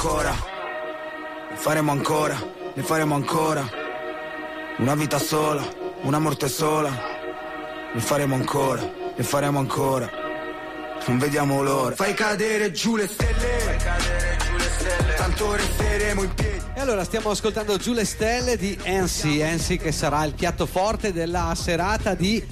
ancora, ne faremo ancora, ne faremo ancora. Una vita sola, una morte sola, ne faremo ancora, ne faremo ancora. Non vediamo l'ora. Fai cadere giù le stelle, fai cadere giù le stelle, tanto resteremo in piedi. E allora stiamo ascoltando Giù le stelle di Ensi che sarà il piatto forte della serata di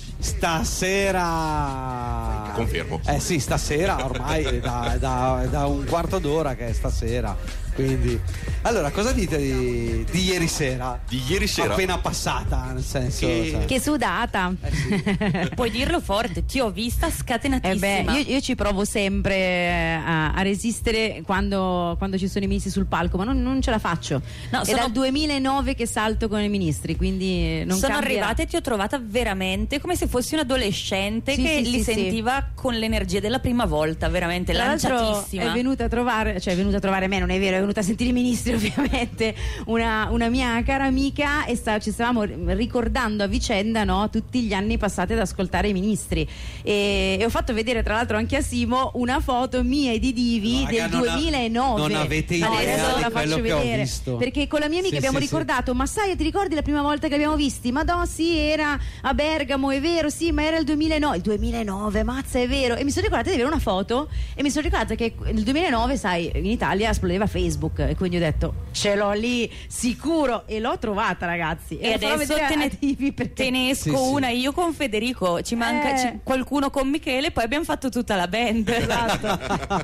stasera. Confermo. Sì, stasera ormai da un quarto d'ora che è stasera. Quindi, allora, cosa dite di ieri sera? Di ieri sera? Appena passata, nel senso. Che sudata. Sì. Puoi dirlo forte, ti ho vista scatenatissima. Io ci provo sempre a resistere quando ci sono i ministri sul palco, ma non ce la faccio. No, è dal 2009 che salto con i ministri, quindi non sono cambia. arrivata e ti ho trovata veramente come se fossi un adolescente che li sentiva con l'energia della prima volta, veramente tra lanciatissima. È venuta a trovare me, non è vero, è venuta a sentire i ministri ovviamente, una mia cara amica, e ci stavamo ricordando a vicenda, no, tutti gli anni passati ad ascoltare i ministri, e ho fatto vedere tra l'altro anche a Simo una foto mia e di Divi del 2009. Non avete idea adesso di la quello faccio che ho vedere, visto, perché con la mia amica abbiamo ricordato, ma sai, ti ricordi la prima volta che abbiamo visti? Madonna, sì, era a Bergamo, è vero, sì, ma era il 2009, mazza, è vero. E mi sono ricordata di avere una foto, e mi sono ricordata che nel 2009, sai, in Italia esplodeva Facebook, e quindi ho detto ce l'ho lì sicuro, e l'ho trovata, ragazzi, e adesso te ne esco una io con Federico, ci manca qualcuno con Michele, poi abbiamo fatto tutta la band. Esatto.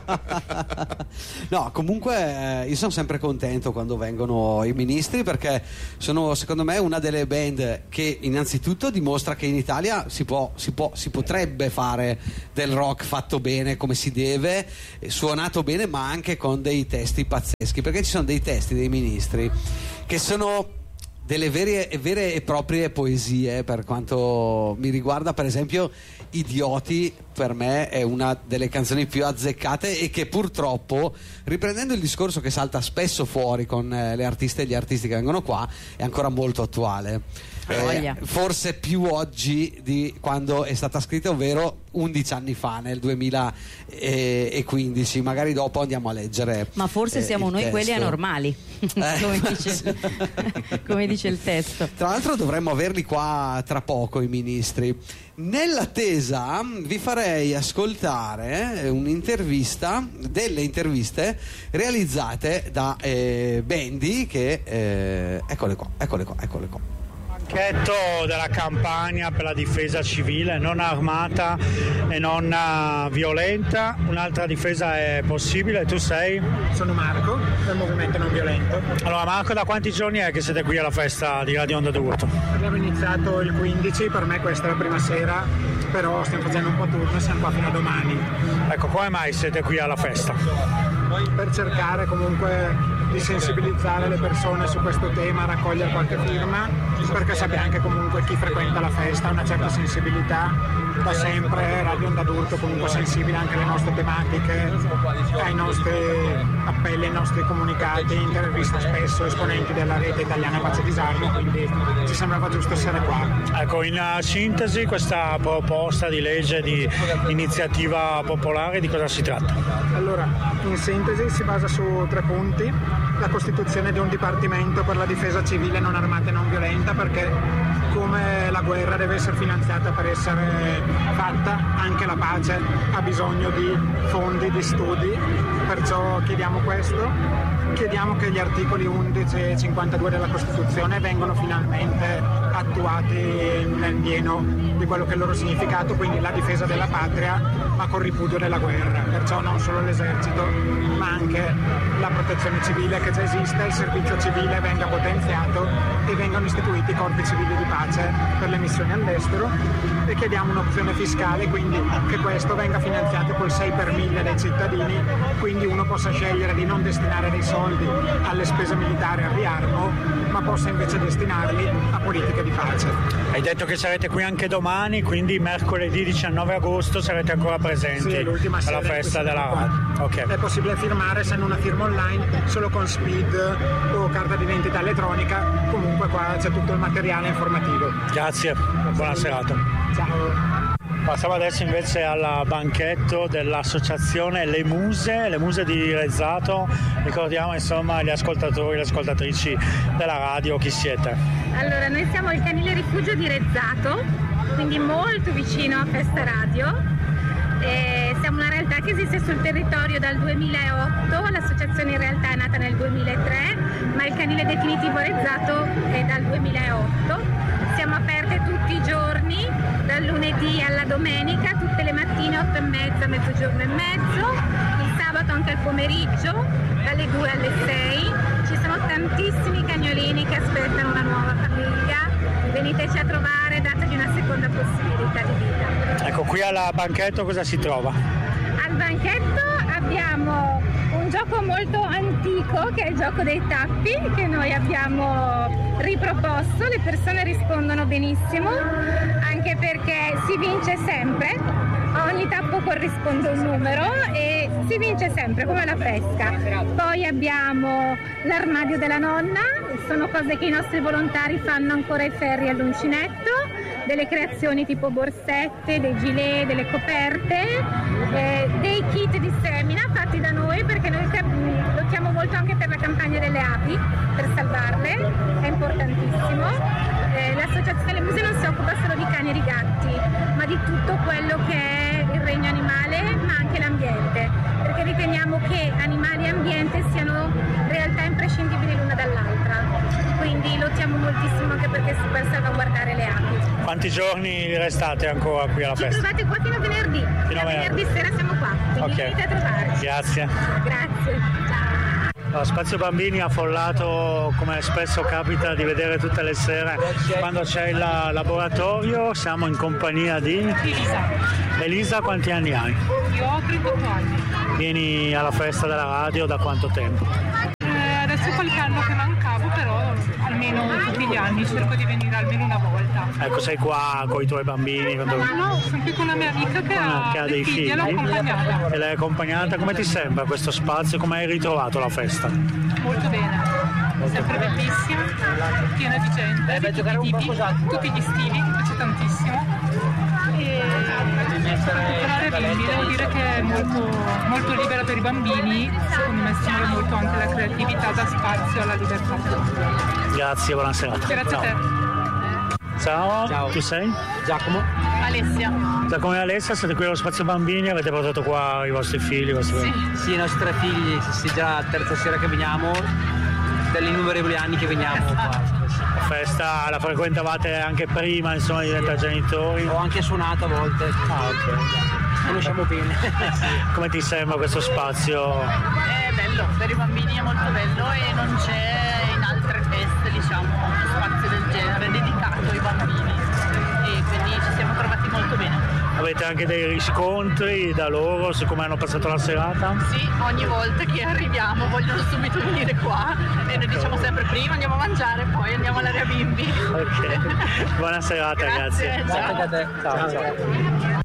No, comunque io sono sempre contento quando vengono i ministri, perché sono, secondo me, una delle band che innanzitutto dimostra che in Italia si potrebbe fare del rock fatto bene, come si deve, suonato bene, ma anche con dei testi pazzeschi, perché ci sono dei testi dei ministri che sono delle vere e proprie poesie. Per quanto mi riguarda, per esempio, Idioti per me è una delle canzoni più azzeccate, e che purtroppo, riprendendo il discorso che salta spesso fuori con le artiste e gli artisti che vengono qua, è ancora molto attuale. Forse più oggi di quando è stata scritta, ovvero 11 anni fa, nel 2015. Magari dopo andiamo a leggere, ma forse siamo noi quelli anormali, come dice il testo. Tra l'altro dovremmo averli qua tra poco i ministri. Nell'attesa vi farei ascoltare delle interviste realizzate da Bendy, che eccole qua. Pacchetto della campagna per la difesa civile non armata e non violenta. Un'altra difesa è possibile. Tu sei? Sono Marco, del Movimento Non Violento. Allora Marco, da quanti giorni è che siete qui alla festa di Radio Onda d'Urto? Abbiamo iniziato il 15, per me questa è la prima sera, però stiamo facendo un po' turno e siamo qua fino a domani. Ecco, come mai siete qui alla festa? Per cercare comunque di sensibilizzare le persone su questo tema, raccogliere qualche firma, perché sappiamo che comunque chi frequenta la festa ha una certa sensibilità. Da sempre Radio Onda d'Urto comunque sensibile anche alle nostre tematiche, ai nostri appelli, ai nostri comunicati, intervista spesso esponenti della rete italiana Pace Disarmo, quindi ci sembrava giusto essere qua. Ecco, in sintesi, questa proposta di legge di iniziativa popolare di cosa si tratta? Allora, in sintesi si basa su 3 punti: la costituzione di un dipartimento per la difesa civile non armata e non violenta, perché come la guerra deve essere finanziata per essere fatta, anche la pace ha bisogno di fondi, di studi, perciò chiediamo questo. Chiediamo che gli articoli 11 e 52 della Costituzione vengano finalmente attuati nel pieno di quello che è il loro significato, quindi la difesa della patria ma con ripudio della guerra, perciò non solo l'esercito ma anche la protezione civile che già esiste, il servizio civile venga potenziato e vengano istituiti corpi civili di pace per le missioni all'estero, e chiediamo un'opzione fiscale, quindi che questo venga finanziato col 6 per 1000 dei cittadini, quindi uno possa scegliere di non destinare dei soldi alle spese militari, al riarmo, ma possa invece destinarli a politiche di pace. Hai detto che sarete qui anche domani, quindi mercoledì 19 agosto sarete ancora presenti, sì, l'ultima sera alla festa della radio. Okay. È possibile firmare, se non una firma online, solo con SPID o carta d'identità elettronica. Comunque qua c'è tutto il materiale informativo. Grazie, buona serata. Ciao. Passiamo adesso invece al banchetto dell'associazione Le Muse di Rezzato. Ricordiamo insomma gli ascoltatori e le ascoltatrici della radio chi siete. Allora, noi siamo il canile rifugio di Rezzato, quindi molto vicino a Festa Radio. Siamo una realtà che esiste sul territorio dal 2008, l'associazione in realtà è nata nel 2003, ma il canile definitivo Rezzato è dal 2008. Siamo aperte tutti i giorni, dal lunedì alla domenica, tutte le mattine 8:30, mezzogiorno e mezzo, il sabato anche al pomeriggio, dalle 2 alle 6. Ci sono tantissimi cagnolini che aspettano una nuova famiglia. Veniteci a trovare, dategli una seconda possibilità di vita. Ecco, qui al banchetto cosa si trova? Al banchetto abbiamo un gioco molto antico che è il gioco dei tappi, che noi abbiamo riproposto. Le persone rispondono benissimo, anche perché si vince sempre. A ogni tappo corrisponde un numero e si vince sempre, come alla fresca. Poi abbiamo l'armadio della nonna, sono cose che i nostri volontari fanno ancora ai ferri all'uncinetto, delle creazioni tipo borsette, dei gilet, delle coperte, dei kit di semina fatti da noi, perché noi lottiamo molto anche per la campagna delle api, per salvarle, è importantissimo. L'associazione Le Muse non si occupa solo di cani e di gatti, ma di tutto quello che è il regno animale, ma anche l'ambiente, perché riteniamo che animali e ambiente siano realtà imprescindibili l'una dall'altra, quindi lottiamo moltissimo anche per salvaguardare le api. Quanti giorni restate ancora qui alla festa? Ci trovate qua fino a venerdì, fino a venerdì sera siamo qua, quindi venite a trovarci. Grazie. Grazie, ciao. Spazio Bambini affollato, come spesso capita di vedere tutte le sere quando c'è il laboratorio. Siamo in compagnia di Elisa. Quanti anni hai? Io ho 38 anni. Vieni alla festa della radio da quanto tempo? Adesso qualche anno che mancavo, però almeno tutti gli anni cerco di venire almeno una volta. Ecco, sei qua con i tuoi bambini? No, sono qui con una mia amica che ha dei figli. L'ho accompagnata. E l'hai accompagnata? Come ti sembra questo spazio? Come hai ritrovato la festa? Molto bene, sempre bellissima, piena di gente, di tutti i tipi, tutti gli stili, mi piace tantissimo. E particolare bimbi, devo dire che è molto libera per i bambini, secondo me stimola molto anche la creatività, dà spazio alla libertà. Grazie, buona serata. Grazie a te. Ciao, tu sei? Giacomo. Alessia. Giacomo e Alessia, siete qui allo Spazio Bambini, avete portato qua i vostri figli? Sì, i nostri 3 figli, sì, già la terza sera che veniamo, dagli innumerevoli anni che veniamo qua. La festa la frequentavate anche prima, insomma, di diventare genitori? Ho anche suonato a volte. Ok. Conosciamo bene. Come ti sembra questo spazio? È bello, per i bambini è molto bello e non c'è in altre feste, diciamo, uno spazio del genere dedicato ai bambini e quindi ci siamo trovati molto bene. Avete anche dei riscontri da loro su come hanno passato la serata? Sì, ogni volta che arriviamo vogliono subito venire qua e noi diciamo sempre prima andiamo a mangiare, poi andiamo all'area bimbi. Ok, buona serata. Grazie. Ciao. Ciao.